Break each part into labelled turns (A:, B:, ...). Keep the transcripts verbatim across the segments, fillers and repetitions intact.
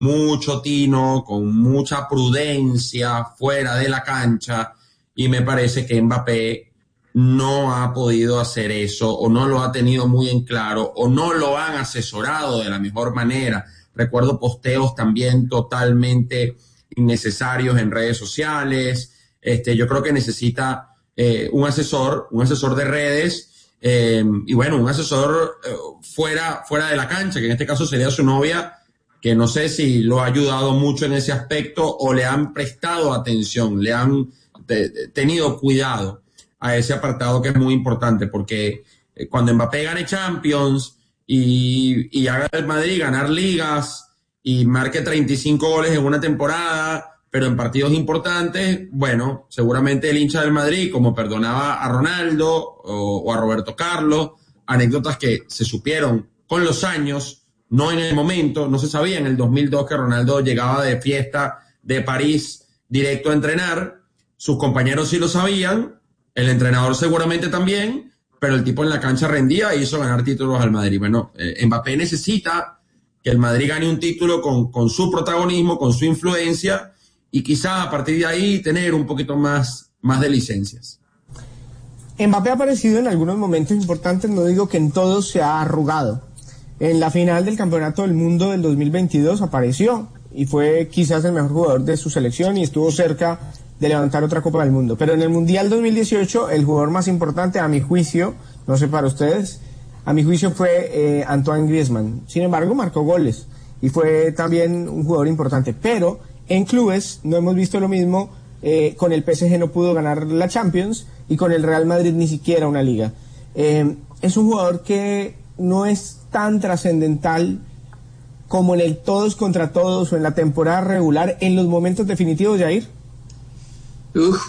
A: mucho tino, con mucha prudencia fuera de la cancha, y me parece que Mbappé no ha podido hacer eso, o no lo ha tenido muy en claro, o no lo han asesorado de la mejor manera. Recuerdo posteos también totalmente innecesarios en redes sociales. Este, yo creo que necesita eh, un asesor, un asesor de redes, eh, y bueno, un asesor eh, fuera, fuera de la cancha, que en este caso sería su novia, que no sé si lo ha ayudado mucho en ese aspecto o le han prestado atención, le han te, tenido cuidado a ese apartado que es muy importante, porque cuando Mbappé gane Champions y, y haga el Madrid ganar ligas y marque treinta y cinco goles en una temporada, pero en partidos importantes, bueno, seguramente el hincha del Madrid, como perdonaba a Ronaldo o, o a Roberto Carlos, anécdotas que se supieron con los años, no en el momento, no se sabía en el dos mil dos que Ronaldo llegaba de fiesta de París directo a entrenar, sus compañeros sí lo sabían, el entrenador seguramente también, pero el tipo en la cancha rendía e hizo ganar títulos al Madrid. Bueno, eh, Mbappé necesita que el Madrid gane un título con, con su protagonismo, con su influencia, y quizá a partir de ahí tener un poquito más, más de licencias.
B: Mbappé ha aparecido en algunos momentos importantes, no digo que en todos se ha arrugado. En la final del Campeonato del Mundo del dos mil veintidós apareció y fue quizás el mejor jugador de su selección y estuvo cerca de levantar otra Copa del Mundo. Pero en el Mundial dos mil dieciocho, el jugador más importante, a mi juicio, no sé para ustedes, a mi juicio fue eh, Antoine Griezmann. Sin embargo, marcó goles y fue también un jugador importante. Pero en clubes no hemos visto lo mismo. Eh, con el P S G no pudo ganar la Champions y con el Real Madrid ni siquiera una liga. Eh, es un jugador que no es tan trascendental como en el todos contra todos o en la temporada regular en los momentos definitivos, Jair.
C: Uf,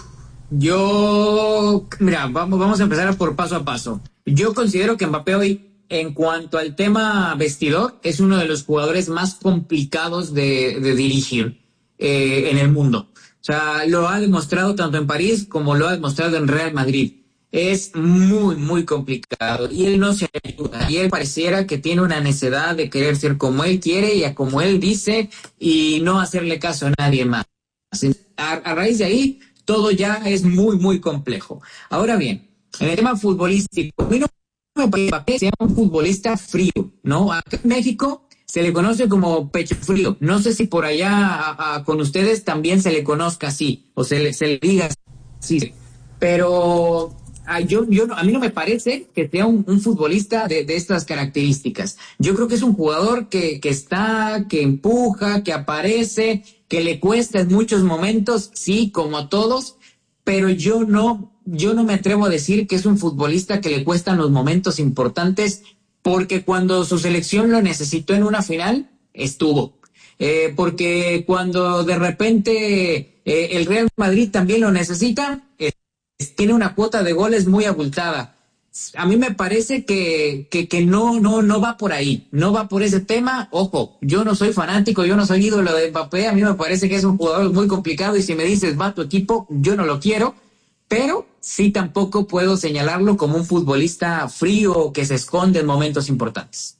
C: yo, mira, vamos, vamos a empezar por paso a paso. Yo considero que Mbappé hoy, en cuanto al tema vestidor, es uno de los jugadores más complicados de, de dirigir eh, en el mundo. O sea, lo ha demostrado tanto en París como lo ha demostrado en Real Madrid. Es muy, muy complicado y él no se ayuda. Y él pareciera que tiene una necedad de querer ser como él quiere y a como él dice y no hacerle caso a nadie más. A, a raíz de ahí, todo ya es muy, muy complejo. Ahora bien, en el tema futbolístico, a mí no me parece que sea un futbolista frío, ¿no? Acá en México se le conoce como pecho frío. No sé si por allá a, a, con ustedes también se le conozca así, o se le, se le diga así. Pero a, yo, yo, a mí no me parece que sea un, un futbolista de, de estas características. Yo creo que es un jugador que, que está, que empuja, que aparece, que le cuesta en muchos momentos, sí, como a todos, pero yo no, yo no me atrevo a decir que es un futbolista que le cuestan los momentos importantes, porque cuando su selección lo necesitó en una final, estuvo. Eh, porque cuando de repente eh, el Real Madrid también lo necesita, eh, tiene una cuota de goles muy abultada. A mí me parece que, que, que no, no, no va por ahí, no va por ese tema. Ojo, yo no soy fanático, yo no soy ídolo de Mbappé, a mí me parece que es un jugador muy complicado y si me dices va a tu equipo, yo no lo quiero, pero sí tampoco puedo señalarlo como un futbolista frío que se esconde en momentos importantes.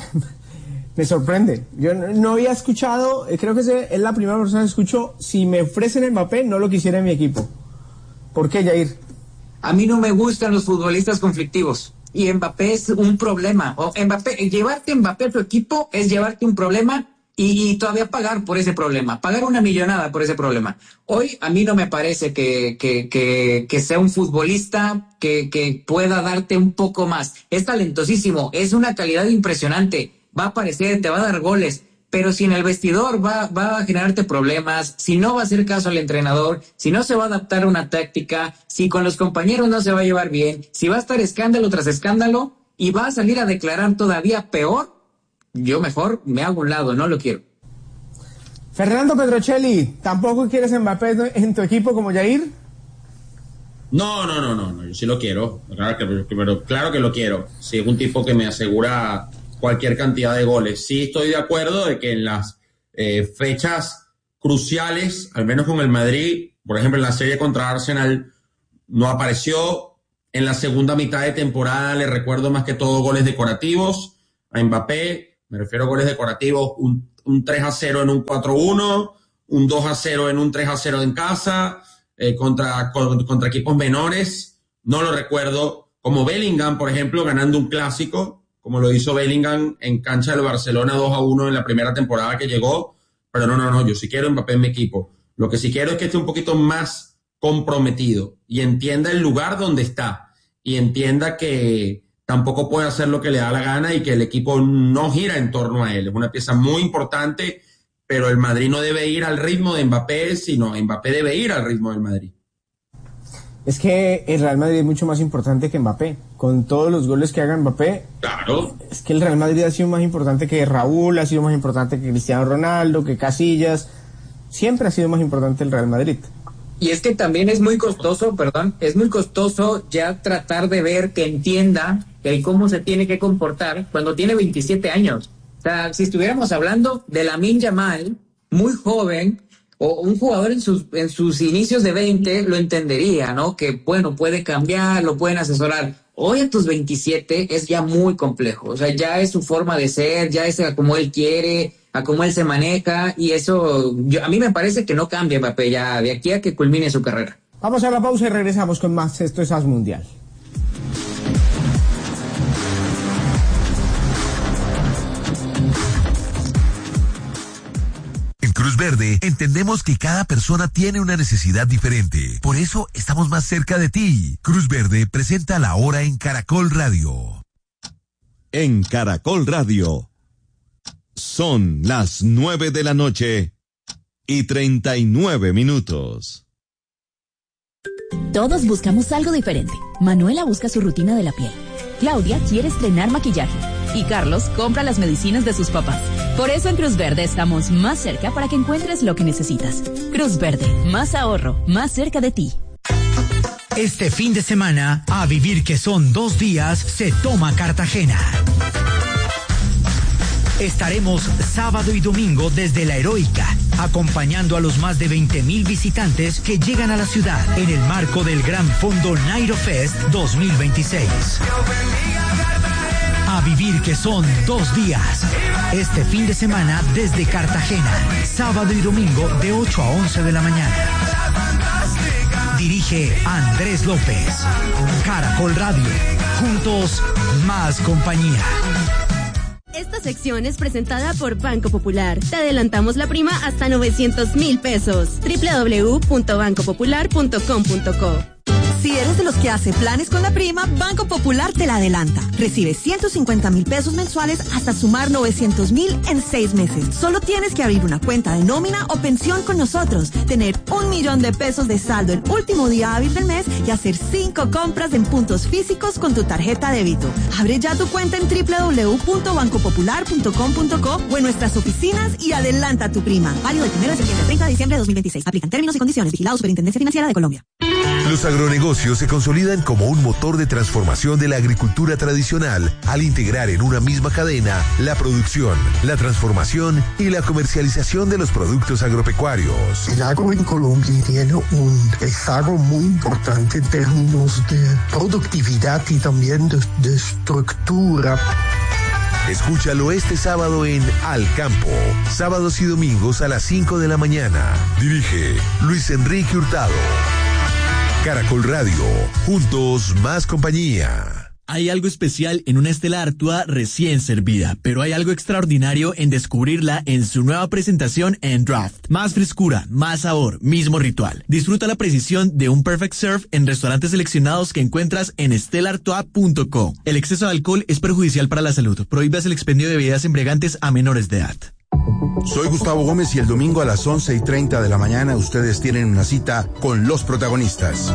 B: Me sorprende, yo no, no había escuchado, creo que es la primera persona que escucho, si me ofrecen Mbappé no lo quisiera en mi equipo. ¿Por qué, Jair?
C: A mí no me gustan los futbolistas conflictivos y Mbappé es un problema. O Mbappé, llevarte Mbappé a tu equipo es llevarte un problema y, y todavía pagar por ese problema, pagar una millonada por ese problema. Hoy a mí no me parece que, que, que, que sea un futbolista que, que pueda darte un poco más. Es talentosísimo, es una calidad impresionante, va a aparecer, te va a dar goles. Pero si en el vestidor va, va a generarte problemas, si no va a hacer caso al entrenador, si no se va a adaptar a una táctica, si con los compañeros no se va a llevar bien, si va a estar escándalo tras escándalo y va a salir a declarar todavía peor, yo mejor me hago un lado, no lo quiero.
B: Fernando Petrocelli, ¿tampoco quieres Mbappé en tu equipo como Jair?
A: No, no, no, no, no, yo sí lo quiero, claro que, pero claro que lo quiero. Sí, es un tipo que me asegura cualquier cantidad de goles. Sí estoy de acuerdo de que en las eh, fechas cruciales, al menos con el Madrid, por ejemplo en la serie contra Arsenal, no apareció. En la segunda mitad de temporada le recuerdo más que todo goles decorativos a Mbappé, me refiero a goles decorativos, un un tres a cero en un cuatro uno, un dos a cero en un tres a cero en casa, eh, contra, contra equipos menores. No lo recuerdo. Como Bellingham, por ejemplo, ganando un clásico, como lo hizo Bellingham en cancha del Barcelona dos a uno en la primera temporada que llegó. Pero no, no, no, yo sí quiero Mbappé en mi equipo. Lo que sí quiero es que esté un poquito más comprometido y entienda el lugar donde está y entienda que tampoco puede hacer lo que le da la gana y que el equipo no gira en torno a él. Es una pieza muy importante, pero el Madrid no debe ir al ritmo de Mbappé, sino Mbappé debe ir al ritmo del Madrid.
B: Es que el Real Madrid es mucho más importante que Mbappé. Con todos los goles que haga Mbappé,
A: claro.
B: Es que el Real Madrid ha sido más importante que Raúl, ha sido más importante que Cristiano Ronaldo, que Casillas. Siempre ha sido más importante el Real Madrid.
C: Y es que también es muy costoso, perdón, es muy costoso ya tratar de ver que entienda el cómo se tiene que comportar cuando tiene veintisiete años. O sea, si estuviéramos hablando de Lamine Yamal, muy joven, o un jugador en sus, en sus inicios de veinte, lo entendería, ¿no? Que, bueno, puede cambiar, lo pueden asesorar. Hoy a tus veintisiete es ya muy complejo. O sea, ya es su forma de ser, ya es a como él quiere, a cómo él se maneja, y eso, yo, a mí me parece que no cambia Mbappé ya de aquí a que culmine su carrera.
B: Vamos a la pausa y regresamos con más. Esto es As Mundial.
D: En Cruz Verde entendemos que cada persona tiene una necesidad diferente. Por eso estamos más cerca de ti. Cruz Verde presenta La Hora en Caracol Radio.
E: En Caracol Radio. Son las nueve de la noche y treinta y nueve minutos.
F: Todos buscamos algo diferente. Manuela busca su rutina de la piel. Claudia quiere estrenar maquillaje. Y Carlos compra las medicinas de sus papás. Por eso en Cruz Verde estamos más cerca para que encuentres lo que necesitas. Cruz Verde, más ahorro, más cerca de ti.
G: Este fin de semana, a vivir que son dos días, se toma Cartagena. Estaremos sábado y domingo desde La Heroica, acompañando a los más de veinte mil visitantes que llegan a la ciudad en el marco del Gran Fondo Nairo Fest dos mil veintiséis. A vivir que son dos días. Este fin de semana desde Cartagena, sábado y domingo de ocho a once de la mañana. Dirige Andrés López. Caracol Radio. Juntos, más compañía.
H: Esta sección es presentada por Banco Popular. Te adelantamos la prima hasta novecientos mil pesos. doble u doble u doble u punto banco popular punto com punto co.
I: Si eres de los que hace planes con la prima, Banco Popular te la adelanta. Recibe ciento cincuenta mil pesos mensuales hasta sumar novecientos mil en seis meses. Solo tienes que abrir una cuenta de nómina o pensión con nosotros, tener un millón de pesos de saldo el último día hábil del mes y hacer cinco compras en puntos físicos con tu tarjeta débito. Abre ya tu cuenta en doble u doble u doble u punto banco popular punto com punto co o en nuestras oficinas y adelanta tu prima. Válido del primero de septiembre al treinta de diciembre de dos mil veintiséis. Aplican términos y condiciones. Vigilado Superintendencia Financiera de Colombia.
D: Los agronegocios se consolidan como un motor de transformación de la agricultura tradicional al integrar en una misma cadena la producción, la transformación y la comercialización de los productos agropecuarios.
J: El agro en Colombia tiene un rezago muy importante en términos de productividad y también de, de estructura.
D: Escúchalo este sábado en Al Campo, sábados y domingos a las cinco de la mañana. Dirige Luis Enrique Hurtado. Caracol Radio, juntos más compañía.
K: Hay algo especial en una Stella Artois recién servida, pero hay algo extraordinario en descubrirla en su nueva presentación en Draft. Más frescura, más sabor, mismo ritual. Disfruta la precisión de un Perfect Serve en restaurantes seleccionados que encuentras en stella artois punto co. El exceso de alcohol es perjudicial para la salud. Prohíbas el expendio de bebidas embriagantes a menores de edad.
L: Soy Gustavo Gómez y el domingo a las once y treinta de la mañana ustedes tienen una cita con los protagonistas.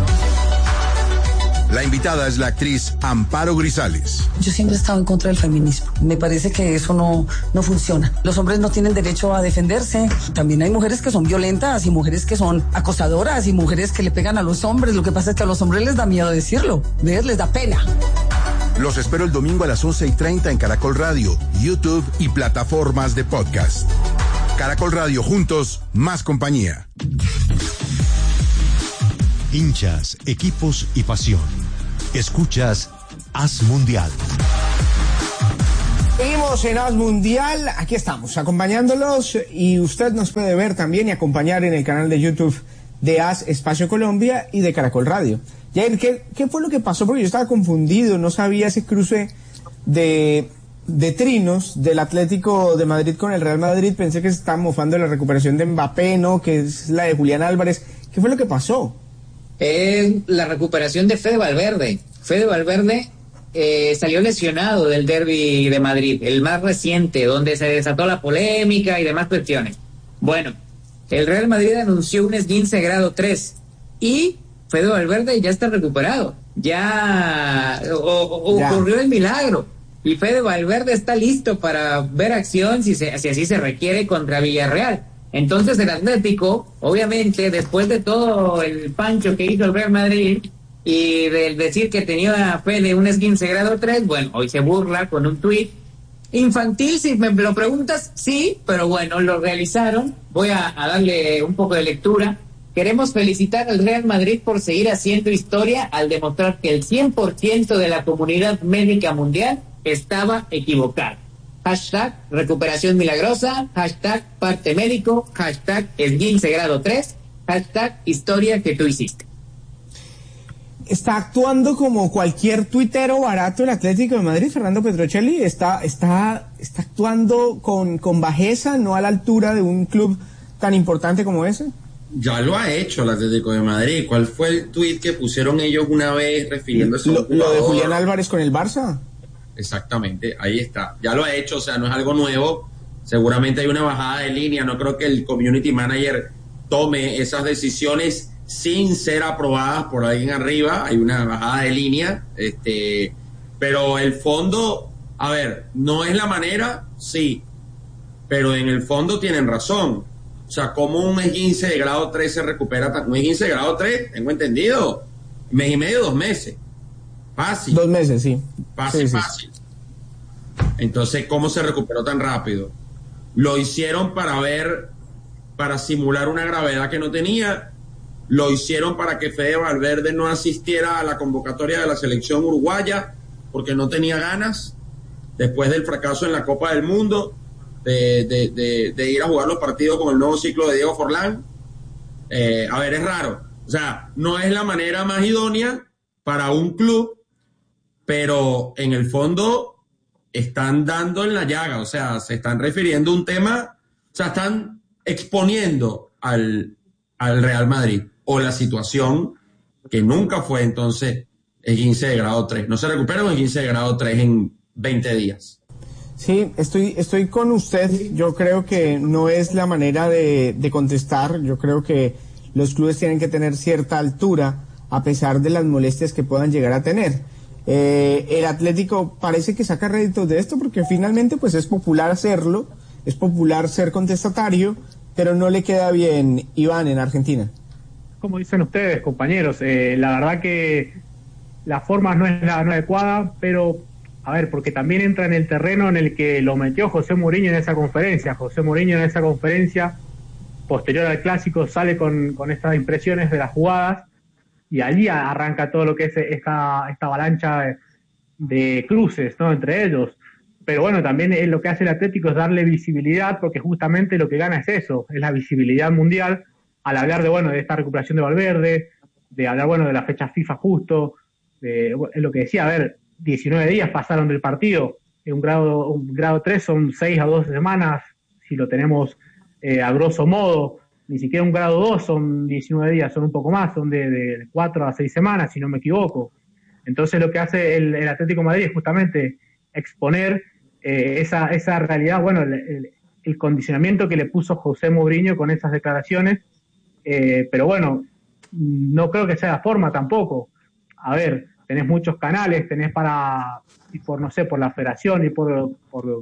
L: La invitada es la actriz Amparo Grisales.
M: Yo siempre he estado en contra del feminismo. Me parece que eso no, no funciona. Los hombres no tienen derecho a defenderse. También hay mujeres que son violentas y mujeres que son acosadoras y mujeres que le pegan a los hombres. Lo que pasa es que a los hombres les da miedo decirlo. ¿Ves? Les da pena.
L: Los espero el domingo a las once y treinta en Caracol Radio, YouTube y plataformas de podcast. Caracol Radio, juntos, más compañía.
E: Hinchas, equipos y pasión. Escuchas As Mundial.
B: Seguimos Amigos en As Mundial, aquí estamos acompañándolos y usted nos puede ver también y acompañar en el canal de YouTube de As Espacio Colombia y de Caracol Radio. Jair, ¿qué, qué fue lo que pasó? Porque yo estaba confundido, no sabía ese cruce de, de trinos del Atlético de Madrid con el Real Madrid. Pensé que se estaba mofando de la recuperación de Mbappé, ¿no? Que es la de Julián Álvarez. ¿Qué fue lo que pasó?
C: Es la recuperación de Fede Valverde. Fede Valverde eh, salió lesionado del derbi de Madrid, el más reciente, donde se desató la polémica y demás cuestiones. Bueno, el Real Madrid anunció un esguince grado tres y Fede Valverde ya está recuperado. Ya, o, o, ya ocurrió el milagro. Y Fede Valverde está listo para ver acción si, se, si así se requiere contra Villarreal. Entonces el Atlético, obviamente, después de todo el pancho que hizo el Real Madrid y del decir que tenía Fede un esguince grado tres, bueno, hoy se burla con un tuit infantil, si me lo preguntas, sí, pero bueno, lo realizaron. Voy a, a darle un poco de lectura. Queremos felicitar al Real Madrid por seguir haciendo historia al demostrar que el cien por ciento de la comunidad médica mundial estaba equivocada. Hashtag recuperación milagrosa, hashtag parte médico, hashtag esguince grado tres, hashtag historia que tú hiciste.
B: Está actuando como cualquier tuitero barato el Atlético de Madrid, Fernando Petrocelli. Está, está, está actuando con, con bajeza, no a la altura de un club tan importante como ese.
A: Ya lo ha hecho el Atlético de Madrid. ¿Cuál fue el tuit que pusieron ellos una vez refiriéndose a un
B: jugador? Lo de Julián Álvarez con el Barça.
A: Exactamente, ahí está. Ya lo ha hecho, o sea, no es algo nuevo. Seguramente hay una bajada de línea. No creo que el community manager tome esas decisiones sin ser aprobadas por alguien arriba. Hay una bajada de línea, este, pero el fondo, a ver, no es la manera, sí, pero en el fondo tienen razón. O sea, como un esguince de grado tres se recupera, un esguince de grado tres, tengo entendido, mes y medio, dos meses. Fácil.
B: Dos meses, sí.
A: Fácil, sí, sí. fácil. Entonces, ¿cómo se recuperó tan rápido? Lo hicieron para ver, para simular una gravedad que no tenía. Lo hicieron para que Fede Valverde no asistiera a la convocatoria de la selección uruguaya porque no tenía ganas después del fracaso en la Copa del Mundo de, de, de, de ir a jugar los partidos con el nuevo ciclo de Diego Forlán. Eh, a ver, es raro. O sea, no es la manera más idónea para un club, pero en el fondo están dando en la llaga. O sea, se están refiriendo a un tema, o sea, están exponiendo al, al Real Madrid o la situación que nunca fue entonces el quince de grado tres. No se recupera un quince de grado tres en veinte días.
B: Sí, estoy, estoy con usted. Yo creo que no es la manera de, de contestar. Yo creo que los clubes tienen que tener cierta altura a pesar de las molestias que puedan llegar a tener. Eh, el Atlético parece que saca réditos de esto porque finalmente pues es popular hacerlo, es popular ser contestatario, pero no le queda bien, Iván, en Argentina.
N: Como dicen ustedes, compañeros, eh, la verdad que la forma no es la no adecuada, pero a ver, porque también entra en el terreno en el que lo metió José Mourinho en esa conferencia. José Mourinho en esa conferencia, posterior al Clásico, sale con, con estas impresiones de las jugadas y allí arranca todo lo que es esta, esta avalancha de, de cruces, ¿no?, entre ellos. Pero bueno, también es lo que hace el Atlético es darle visibilidad, porque justamente lo que gana es eso, es la visibilidad mundial, al hablar de, bueno, de esta recuperación de Valverde, de hablar, bueno, de la fecha FIFA justo, de, es lo que decía, a ver, diecinueve días pasaron del partido, un grado, un grado tres son seis a doce semanas, si lo tenemos eh, a grosso modo, ni siquiera un grado dos son diecinueve días, son un poco más, son de, de cuatro a seis semanas, si no me equivoco. Entonces lo que hace el, el Atlético de Madrid es justamente exponer eh, esa, esa realidad, bueno, el, el, el condicionamiento que le puso José Mourinho con esas declaraciones, eh, pero bueno, no creo que sea la forma tampoco. A ver, tenés muchos canales, tenés para, y por no sé, por la federación y por, por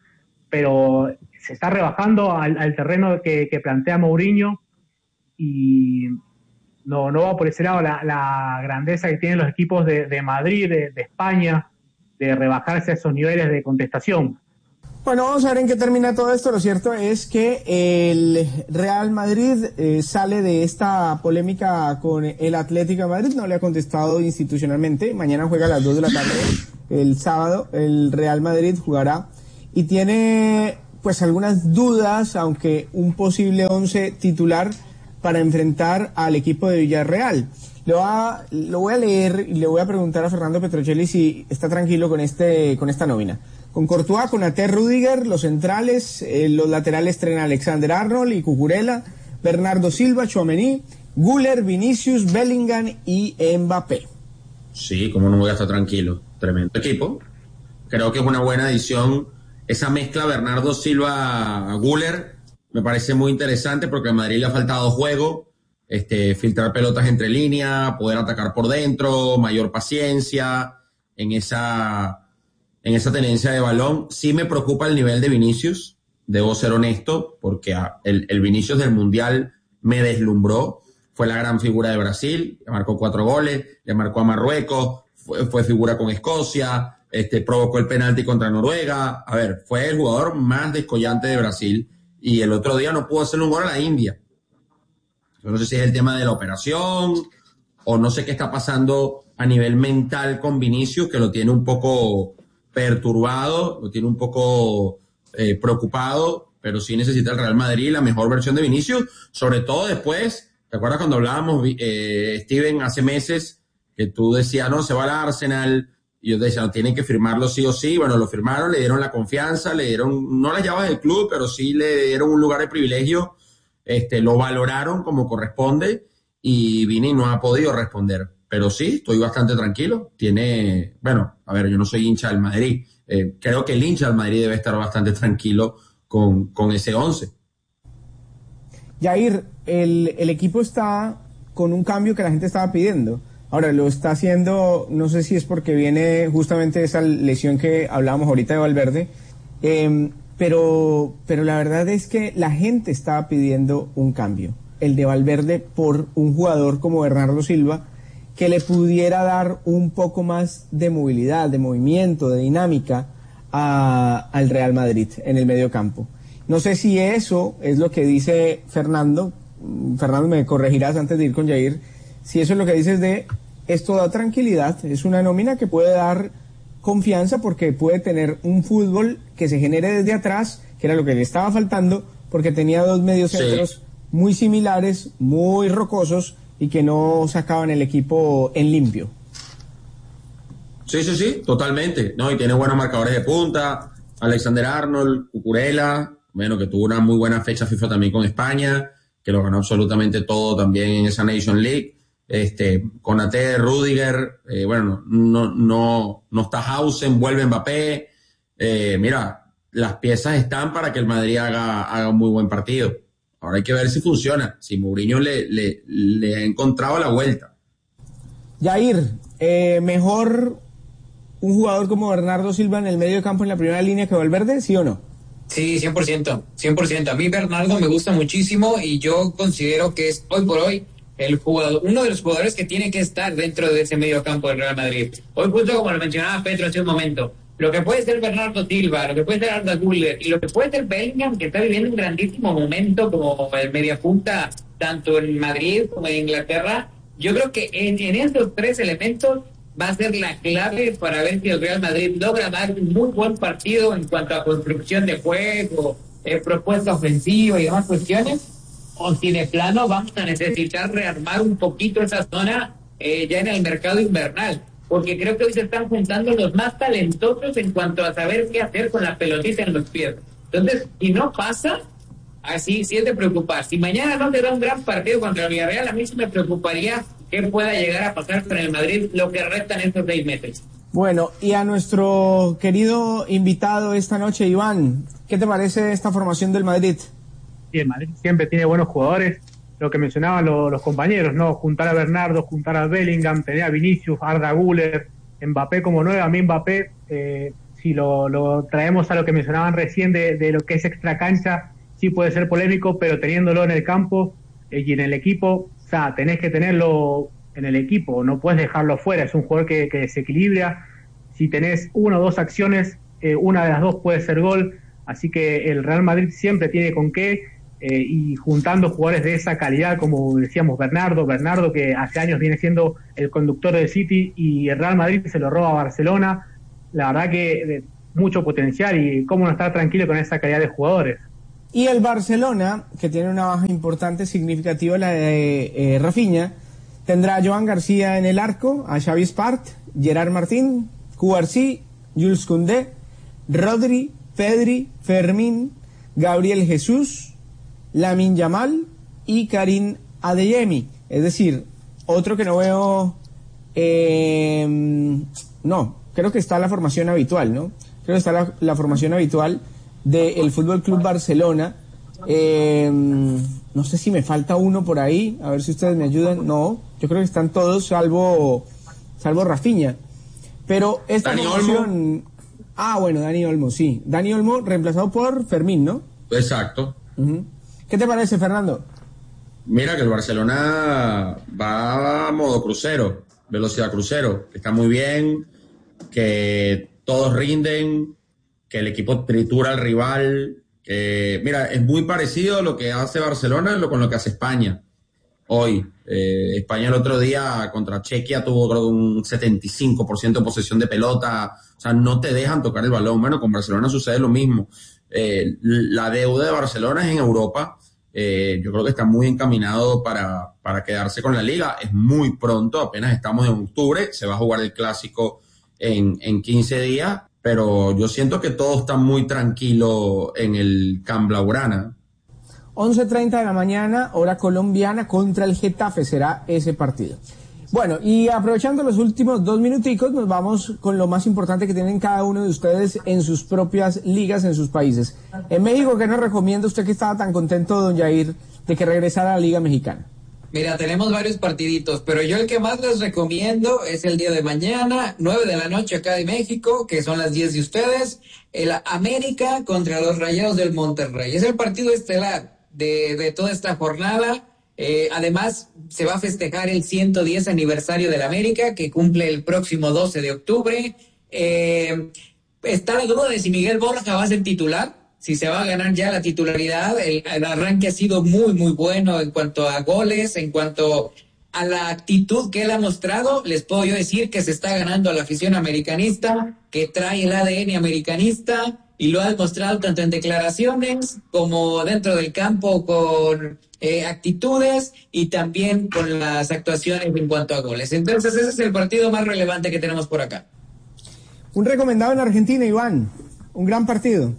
N: pero se está rebajando al, al terreno que, que plantea Mourinho y no, no va por ese lado la, la grandeza que tienen los equipos de, de Madrid, de, de España, de rebajarse a esos niveles de contestación.
B: Bueno, vamos a ver en qué termina todo esto. Lo cierto es que el Real Madrid eh, sale de esta polémica con el Atlético de Madrid, no le ha contestado institucionalmente. Mañana juega a las dos de la tarde, el sábado, el Real Madrid jugará y tiene pues algunas dudas, aunque un posible once titular para enfrentar al equipo de Villarreal. Lo, va, lo voy a leer y le voy a preguntar a Fernando Petrocelli si está tranquilo con este con esta nómina. Con Courtois, con Ate, Rüdiger, los centrales, eh, los laterales traen Alexander-Arnold y Cucurella, Bernardo Silva, Tchouaméni, Güler, Vinicius, Bellingham y Mbappé.
A: Sí, cómo no voy a estar tranquilo. Tremendo equipo. Creo que es una buena adición. Esa mezcla Bernardo Silva-Güler me parece muy interesante porque a Madrid le ha faltado juego, este, filtrar pelotas entre líneas, poder atacar por dentro, mayor paciencia en esa, en esa tenencia de balón. Sí me preocupa el nivel de Vinicius, debo ser honesto, porque el, el Vinicius del Mundial me deslumbró. Fue la gran figura de Brasil, le marcó cuatro goles, le marcó a Marruecos, fue, fue figura con Escocia, este, provocó el penalti contra Noruega. A ver, fue el jugador más descollante de Brasil y el otro día no pudo hacerle un gol a la India. Yo no sé si es el tema de la operación o no sé qué está pasando a nivel mental con Vinicius, que lo tiene un poco perturbado, lo tiene un poco eh, preocupado, pero sí necesita el Real Madrid la mejor versión de Vinicius, sobre todo después. ¿Te acuerdas cuando hablábamos, eh, Steven, hace meses, que tú decías, no, se va al Arsenal, y yo decía, no, tienen que firmarlo sí o sí? Bueno, lo firmaron, le dieron la confianza, le dieron, no las llaves del club, pero sí le dieron un lugar de privilegio, este, lo valoraron como corresponde, y Vini no ha podido responder. Pero sí, estoy bastante tranquilo. Tiene, bueno, a ver, yo no soy hincha del Madrid, eh, creo que el hincha del Madrid debe estar bastante tranquilo con, con ese once.
B: Jair, el, el equipo está con un cambio que la gente estaba pidiendo. Ahora lo está haciendo, no sé si es porque viene justamente esa lesión que hablábamos ahorita de Valverde, eh, pero, pero la verdad es que la gente estaba pidiendo un cambio, el de Valverde, por un jugador como Bernardo Silva, que le pudiera dar un poco más de movilidad, de movimiento, de dinámica a, al Real Madrid en el medio campo. No sé si eso es lo que dice Fernando. Fernando, me corregirás antes de ir con Jair. Si eso es lo que dices de esto da tranquilidad, es una nómina que puede dar confianza porque puede tener un fútbol que se genere desde atrás, que era lo que le estaba faltando, porque tenía dos mediocentros sí. muy similares, muy rocosos y que no sacaban el equipo en limpio.
A: Sí, sí, sí, totalmente. No, y tiene buenos marcadores de punta, Alexander-Arnold, Cucurella, bueno, que tuvo una muy buena fecha FIFA también con España, que lo ganó absolutamente todo también en esa Nation League. Este, con Ate, Rüdiger, eh, bueno, no, no, no está Hausen, vuelve Mbappé. Eh, mira, las piezas están para que el Madrid haga, haga un muy buen partido. Ahora hay que ver si funciona, si Mourinho le, le, le ha encontrado la vuelta.
B: Jair, eh, mejor un jugador como Bernardo Silva en el medio de campo en la primera línea que Valverde, ¿sí o no?
C: Sí, cien por ciento, cien por ciento. A mí Bernardo me gusta muchísimo y yo considero que es hoy por hoy el jugador, uno de los jugadores que tiene que estar dentro de ese medio campo del Real Madrid. Hoy justo como lo mencionaba Pedro hace un momento, lo que puede ser Bernardo Silva, lo que puede ser Arda Güler y lo que puede ser Bellingham, que está viviendo un grandísimo momento como el mediapunta tanto en Madrid como en Inglaterra. Yo creo que en, en estos tres elementos va a ser la clave para ver si el Real Madrid logra dar un muy buen partido en cuanto a construcción de juego, eh, propuesta ofensiva y demás cuestiones, o si de plano vamos a necesitar rearmar un poquito esa zona eh, ya en el mercado invernal, porque creo que hoy se están juntando los más talentosos en cuanto a saber qué hacer con la pelotita en los pies. Entonces, si no pasa, así sí es de preocupar. Si mañana no te da un gran partido contra el Villarreal, a mí sí me preocuparía que pueda llegar a pasar con el Madrid lo que restan estos seis meses.
B: Bueno, y a nuestro querido invitado esta noche, Iván, ¿qué te parece esta formación del Madrid?
N: Sí, el Madrid siempre tiene buenos jugadores, lo que mencionaban los, los compañeros, ¿no? Juntar a Bernardo, juntar a Bellingham, tener a Vinicius, Arda Güler, Mbappé como nueve. A mí Mbappé, eh, si lo, lo traemos a lo que mencionaban recién de, de lo que es extracancha, sí puede ser polémico, pero teniéndolo en el campo eh, y en el equipo, o sea, tenés que tenerlo en el equipo, no puedes dejarlo fuera. Es un jugador que, que desequilibra. Si tenés una o dos acciones, eh, una de las dos puede ser gol. Así que el Real Madrid siempre tiene con qué, eh, y juntando jugadores de esa calidad, como decíamos, Bernardo, Bernardo que hace años viene siendo el conductor del City y el Real Madrid se lo roba a Barcelona. La verdad que mucho potencial y cómo no estar tranquilo con esa calidad de jugadores.
B: Y el Barcelona, que tiene una baja importante, significativa, la de eh, Rafinha, tendrá a Joan García en el arco, a Xavi Espart, Gerard Martín, Cubarsí, Jules Koundé, Rodri, Pedri, Fermín, Gabriel Jesús, Lamine Yamal y Karim Adeyemi. Es decir, otro que no veo... Eh, no, creo que está la formación habitual, ¿no? Creo que está la, la formación habitual del Fútbol Club Barcelona. Eh, no sé si me falta uno por ahí, a ver si ustedes me ayudan. No, yo creo que están todos salvo salvo Rafinha. Pero esta
A: Dani
B: formación...
A: Olmo.
B: Ah, bueno, Dani Olmo, sí. Dani Olmo reemplazado por Fermín, ¿no?
A: Exacto.
B: Uh-huh. ¿Qué te parece, Fernando?
A: Mira que el Barcelona va a modo crucero, velocidad crucero, que está muy bien, que todos rinden, que el equipo tritura al rival. Que, mira, es muy parecido a lo que hace Barcelona lo, con lo que hace España hoy. Eh, España el otro día contra Chequia tuvo creo un setenta y cinco por ciento de posesión de pelota, o sea, no te dejan tocar el balón. Bueno, con Barcelona sucede lo mismo. Eh, la deuda de Barcelona es en Europa. Eh, yo creo que está muy encaminado para, para quedarse con la liga. Es muy pronto, apenas estamos en octubre, se va a jugar el clásico en, en quince días, pero yo siento que todo está muy tranquilo en el Camp Blaugrana.
B: once treinta de la mañana, hora colombiana, contra el Getafe será ese partido. Bueno, y aprovechando los últimos dos minuticos, nos vamos con lo más importante que tienen cada uno de ustedes en sus propias ligas, en sus países. En México, ¿qué nos recomienda usted, que estaba tan contento, don Yair, de que regresara a la Liga Mexicana?
C: Mira, tenemos varios partiditos, pero yo el que más les recomiendo es el día de mañana, nueve de la noche acá de México, que son las diez de ustedes, el América contra los Rayados del Monterrey. Es el partido estelar de, de toda esta jornada. Eh, además, se va a festejar el ciento diez aniversario del América, que cumple el próximo doce de octubre. Eh, está la duda de si Miguel Borja va a ser titular, si se va a ganar ya la titularidad. El, el arranque ha sido muy, muy bueno en cuanto a goles, en cuanto a la actitud que él ha mostrado. Les puedo yo decir que se está ganando a la afición americanista, que trae el A D N americanista, y lo ha demostrado tanto en declaraciones como dentro del campo con eh, actitudes y también con las actuaciones en cuanto a goles. Entonces ese es el partido más relevante que tenemos por acá.
B: Un recomendado en Argentina, Iván, un gran partido.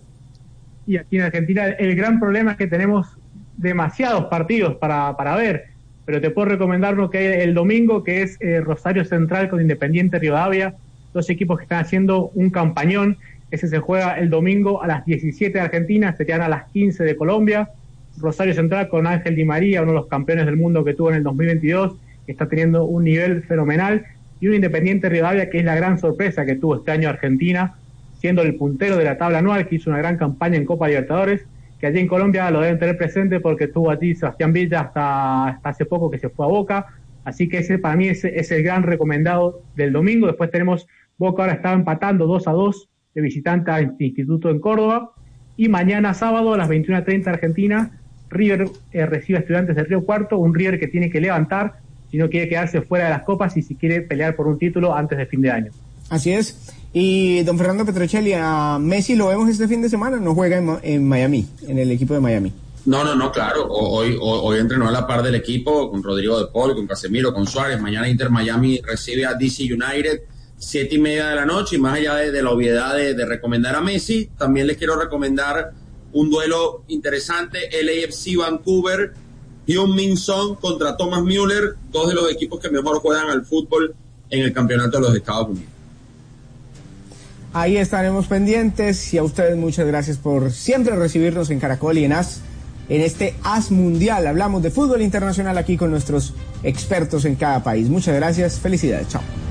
N: Y aquí en Argentina el gran problema es que tenemos demasiados partidos para, para ver, pero te puedo recomendar uno que hay el domingo, que es eh, Rosario Central con Independiente Rivadavia, dos equipos que están haciendo un campañón. Ese se juega el domingo a las diecisiete de Argentina, serían a las quince de Colombia. Rosario Central con Ángel Di María, uno de los campeones del mundo que tuvo en el dos mil veintidós, que está teniendo un nivel fenomenal, y un Independiente Rivadavia que es la gran sorpresa que tuvo este año Argentina, siendo el puntero de la tabla anual, que hizo una gran campaña en Copa Libertadores, que allí en Colombia lo deben tener presente porque estuvo allí Sebastián Villa hasta, hasta hace poco, que se fue a Boca. Así que ese para mí es, es el gran recomendado del domingo. Después tenemos Boca, ahora estaba empatando dos a dos de visitante al Instituto en Córdoba, y mañana sábado a las veintiuna treinta Argentina, River eh, recibe a Estudiantes de Río Cuarto, un River que tiene que levantar si no quiere quedarse fuera de las copas y si quiere pelear por un título antes de fin de año.
B: Así es. Y don Fernando Petrocelli, a Messi lo vemos este fin de semana, no juega en, en Miami, en el equipo de Miami.
A: No, no, no, claro, hoy, hoy, hoy entrenó a la par del equipo con Rodrigo de Paul, con Casemiro, con Suárez. Mañana Inter Miami recibe a D C United, siete y media de la noche, y más allá de, de la obviedad de, de recomendar a Messi, también les quiero recomendar un duelo interesante, L A F C Vancouver, Heung-min Son contra Thomas Müller, dos de los equipos que mejor juegan al fútbol en el campeonato de los Estados Unidos.
B: Ahí estaremos pendientes, y a ustedes muchas gracias por siempre recibirnos en Caracol y en AS, en este AS Mundial. Hablamos de fútbol internacional aquí con nuestros expertos en cada país. Muchas gracias, felicidades, chao.